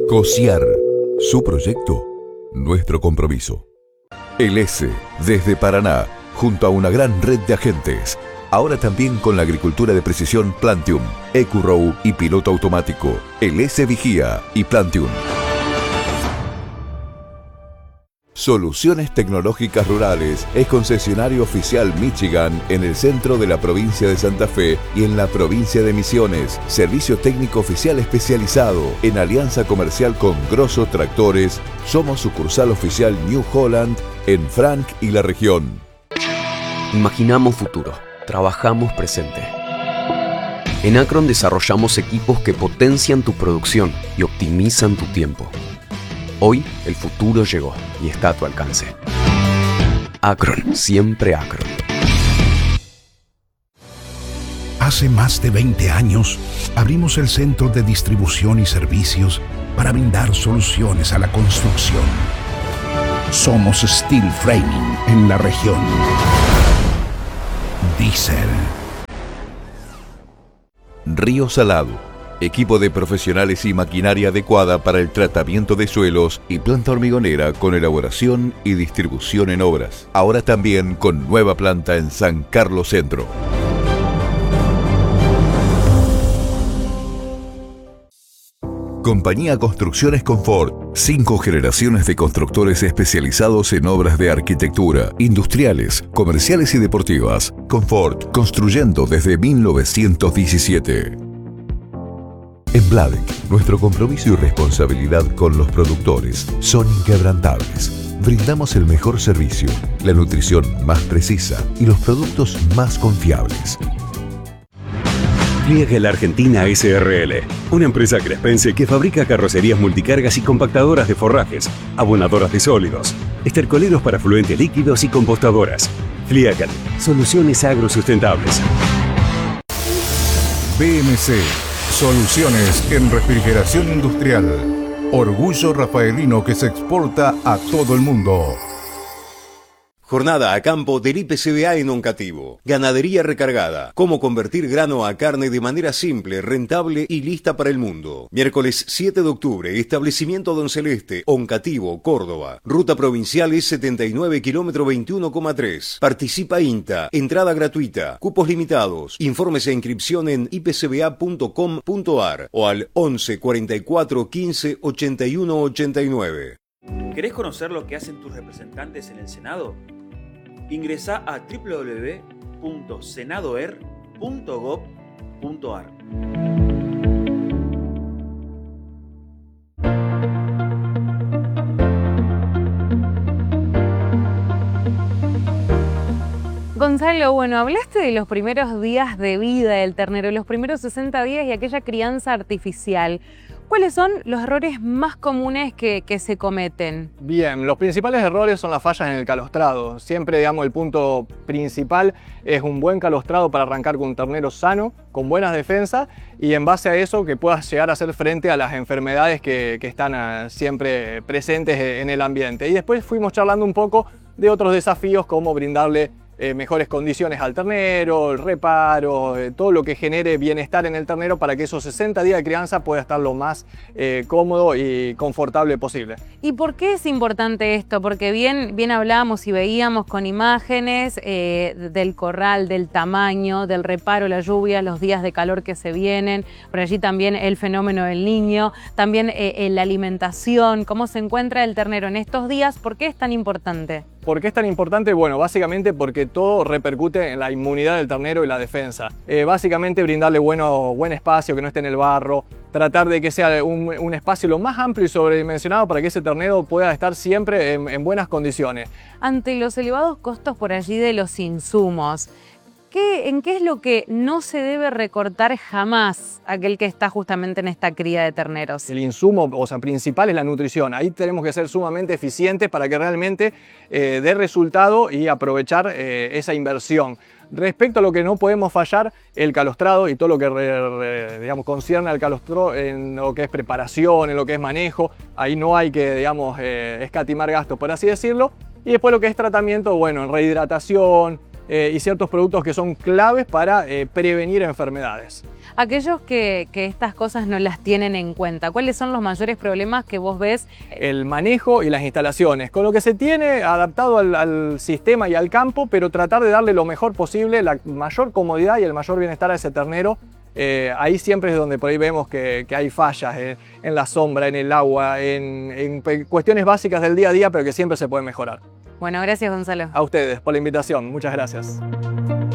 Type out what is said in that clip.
COSIAR, su proyecto, nuestro compromiso. El S, desde Paraná, junto a una gran red de agentes. Ahora también con la agricultura de precisión Plantium, EcuRow y piloto automático. El S Vigía y Plantium. Soluciones Tecnológicas Rurales es concesionario oficial Michigan en el centro de la provincia de Santa Fe y en la provincia de Misiones. Servicio técnico oficial especializado en alianza comercial con Grosso Tractores. Somos sucursal oficial New Holland en Frank y la región. Imaginamos futuro, trabajamos presente. En Acron desarrollamos equipos que potencian tu producción y optimizan tu tiempo. Hoy, el futuro llegó y está a tu alcance. Acron, siempre Acron. Hace más de 20 años, abrimos el Centro de Distribución y Servicios para brindar soluciones a la construcción. Somos Steel Framing en la región. Diesel. Río Salado. Equipo de profesionales y maquinaria adecuada para el tratamiento de suelos y planta hormigonera con elaboración y distribución en obras. Ahora también con nueva planta en San Carlos Centro. Compañía Construcciones Confort. 5 generaciones de constructores especializados en obras de arquitectura, industriales, comerciales y deportivas. Confort, construyendo desde 1917. En Bladec, nuestro compromiso y responsabilidad con los productores son inquebrantables. Brindamos el mejor servicio, la nutrición más precisa y los productos más confiables. Fliegel Argentina S.R.L., una empresa crespense que fabrica carrocerías multicargas y compactadoras de forrajes, abonadoras de sólidos, estercoleros para fluentes líquidos y compostadoras. Fliegel, soluciones agrosustentables. BMC, soluciones en refrigeración industrial. Orgullo rafaelino que se exporta a todo el mundo. Jornada a campo del IPCBA en Oncativo. Ganadería recargada. Cómo convertir grano a carne de manera simple, rentable y lista para el mundo. Miércoles 7 de octubre, establecimiento Don Celeste, Oncativo, Córdoba. Ruta provincial es 79 km 21,3. Participa INTA. Entrada gratuita. Cupos limitados. Informes e inscripción en ipcba.com.ar o al 11 44 15 81 89. ¿Querés conocer lo que hacen tus representantes en el Senado? Ingresá a www.senadoer.gov.ar. Gonzalo, bueno, hablaste de los primeros días de vida del ternero, los primeros 60 días y aquella crianza artificial. ¿Cuáles son los errores más comunes que se cometen? Bien, los principales errores son las fallas en el calostrado. Siempre, digamos, el punto principal es un buen calostrado para arrancar con un ternero sano, con buenas defensas y en base a eso que puedas llegar a hacer frente a las enfermedades que están siempre presentes en el ambiente. Y después fuimos charlando un poco de otros desafíos como brindarle mejores condiciones al ternero, el reparo, todo lo que genere bienestar en el ternero para que esos 60 días de crianza pueda estar lo más cómodo y confortable posible. ¿Y por qué es importante esto? Porque bien hablábamos y veíamos con imágenes del corral, del tamaño, del reparo, la lluvia, los días de calor que se vienen, por allí también el fenómeno del niño, también la alimentación, cómo se encuentra el ternero en estos días. ¿Por qué es tan importante? ¿Por qué es tan importante? Bueno, básicamente porque todo repercute en la inmunidad del ternero y la defensa. Básicamente brindarle buen espacio, que no esté en el barro, tratar de que sea un espacio lo más amplio y sobredimensionado para que ese ternero pueda estar siempre en buenas condiciones. Ante los elevados costos por allí de los insumos, ¿en qué es lo que no se debe recortar jamás aquel que está justamente en esta cría de terneros? El insumo, principal es la nutrición. Ahí tenemos que ser sumamente eficientes para que realmente dé resultado y aprovechar esa inversión. Respecto a lo que no podemos fallar, el calostrado y todo lo que concierne al calostro en lo que es preparación, en lo que es manejo, ahí no hay que escatimar gastos, por así decirlo. Y después lo que es tratamiento, bueno, en rehidratación, y ciertos productos que son claves para prevenir enfermedades. Aquellos que estas cosas no las tienen en cuenta, ¿cuáles son los mayores problemas que vos ves? El manejo y las instalaciones, con lo que se tiene adaptado al sistema y al campo, pero tratar de darle lo mejor posible, la mayor comodidad y el mayor bienestar a ese ternero. Ahí siempre es donde por ahí vemos que hay fallas en la sombra, en el agua, en cuestiones básicas del día a día, pero que siempre se pueden mejorar. Bueno, gracias Gonzalo. A ustedes por la invitación, muchas gracias.